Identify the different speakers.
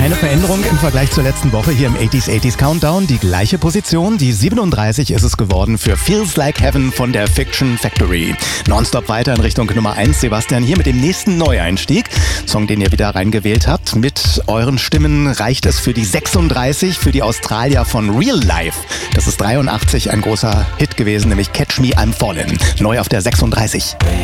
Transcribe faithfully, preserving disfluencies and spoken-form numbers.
Speaker 1: Keine Veränderung im Vergleich zur letzten Woche hier im achtziger achtziger Countdown. Die gleiche Position, die siebenunddreißig ist es geworden für Feels Like Heaven von der Fiction Factory. Nonstop weiter in Richtung Nummer eins. Sebastian hier mit dem nächsten Neueinstieg. Song, den ihr wieder reingewählt habt. Mit euren Stimmen reicht es für die sechsunddreißig, für die Australier von Real Life. Das ist dreiundachtzig ein großer Hit gewesen, nämlich Catch Me I'm Fallen. Neu auf der sechsunddreißig.